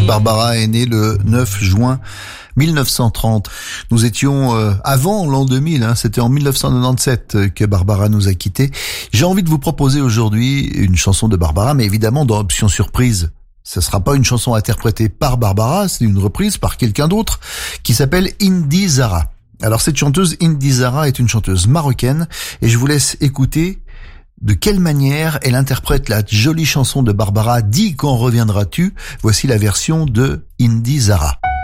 Barbara est née le 9 juin 1930. Nous étions avant l'an 2000, c'était en 1997 que Barbara nous a quittés. J'ai envie de vous proposer aujourd'hui une chanson de Barbara, mais évidemment dans Option Surprise. Ce sera pas une chanson interprétée par Barbara, c'est une reprise par quelqu'un d'autre qui s'appelle Indy Zara. Alors cette chanteuse Indy Zara est une chanteuse marocaine et je vous laisse écouter de quelle manière elle interprète la jolie chanson de Barbara « Dis quand reviendras-tu ». Voici la version de Indy Zara.